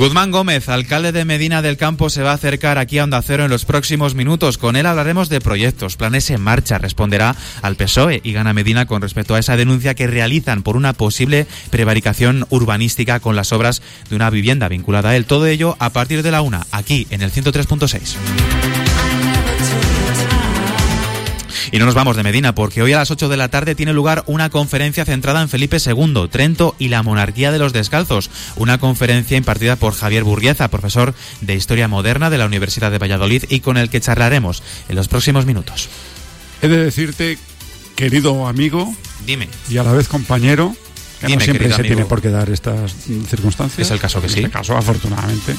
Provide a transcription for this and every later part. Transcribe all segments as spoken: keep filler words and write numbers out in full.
Guzmán Gómez, alcalde de Medina del Campo, se va a acercar aquí a Onda Cero en los próximos minutos. Con él hablaremos de proyectos, planes en marcha. Responderá al P S O E y Gana Medina con respecto a esa denuncia que realizan por una posible prevaricación urbanística con las obras de una vivienda vinculada a él. Todo ello a partir de la una, aquí en el ciento tres punto seis. Y no nos vamos de Medina, porque hoy a las ocho de la tarde tiene lugar una conferencia centrada en Felipe segundo, Trento y la monarquía de los descalzos. Una conferencia impartida por Javier Burrieza, profesor de Historia Moderna de la Universidad de Valladolid, y con el que charlaremos en los próximos minutos. He de decirte, querido amigo, dime, y a la vez compañero, que dime, no siempre se amigo. tiene por qué dar estas circunstancias. Es el caso que en sí. este caso, afortunadamente,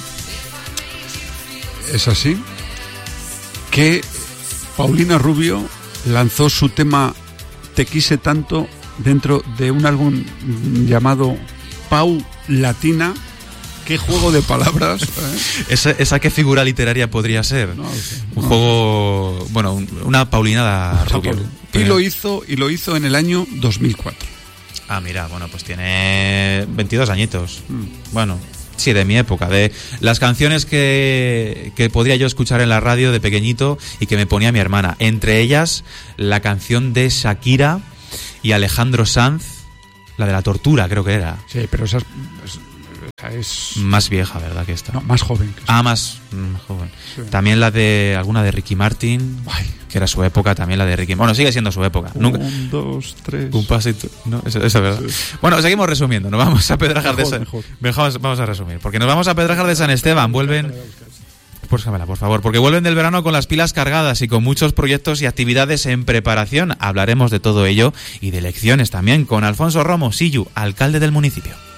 es así, que Paulina Rubio lanzó su tema Te quise tanto dentro de un álbum llamado Pau Latina. Qué juego de palabras, ¿eh? ¿Esa, ¿Esa qué figura literaria podría ser? No, sí, un no. juego, bueno, una Paulinada Rubio. Y lo hizo, y lo hizo en el año dos mil cuatro. Ah, mira, bueno, pues tiene veintidós añitos. Mm. Bueno, sí, de mi época, de las canciones que, que podría yo escuchar en la radio de pequeñito y que me ponía mi hermana. Entre ellas, la canción de Shakira y Alejandro Sanz, la de la tortura, creo que era. Sí, pero esa es, esa es... Más vieja, ¿verdad? Que esta. No, más joven. Que ah, más mm, joven. Sí. También la de, alguna de Ricky Martin, Ay. que era su época, también la de Ricky. Bueno, sigue siendo su época. Un, Nunca... dos, tres... Un pasito. No, eso, eso es verdad. Sí. Bueno, seguimos resumiendo. Nos vamos a Pedrajas de San... Mejor. Mejor, vamos a resumir. Porque nos vamos a Pedrajas de San Esteban. Vuelven... Pues cámara, por favor. Porque vuelven del verano con las pilas cargadas y con muchos proyectos y actividades en preparación. Hablaremos de todo ello y de elecciones también con Alfonso Romo Sillu, alcalde del municipio.